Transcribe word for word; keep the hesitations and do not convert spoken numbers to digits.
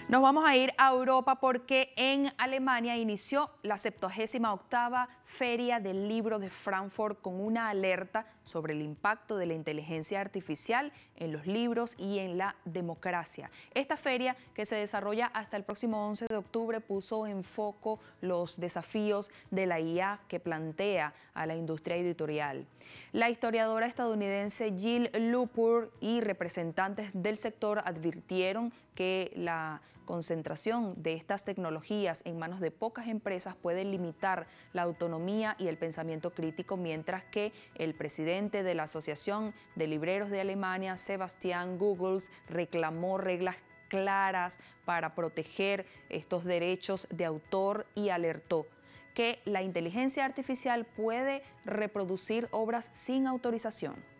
Nos vamos a ir a Europa porque en Alemania inició la septuagésima octava Feria del Libro de Frankfurt con una alerta sobre el impacto de la inteligencia artificial en los libros y en la democracia. Esta feria, que se desarrolla hasta el próximo once de octubre, puso en foco los desafíos de la I A que plantea a la industria editorial. La historiadora estadounidense Jill Lepore y representantes del sector advirtieron que la concentración de estas tecnologías en manos de pocas empresas puede limitar la autonomía y el pensamiento crítico, mientras que el presidente de la Asociación de Libreros de Alemania, Sebastian Gugels, reclamó reglas claras para proteger estos derechos de autor y alertó que la inteligencia artificial puede reproducir obras sin autorización.